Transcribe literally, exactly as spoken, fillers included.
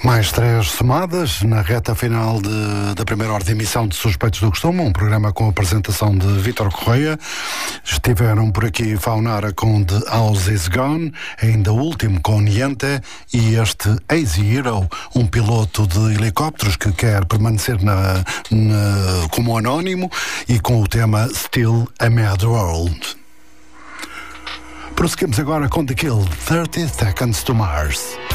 Mais três somadas na reta final de, da primeira hora de emissão de Suspeitos do Costume, um programa com a apresentação de Vítor Correia. Estiveram por aqui Faunara com The House Is Gone, ainda o último com Niente, e este Easy Hero, um piloto de helicópteros que quer permanecer na, na, como anónimo, e com o tema Still a Mad World. Prosseguimos agora com The Kill, thirty Seconds to Mars.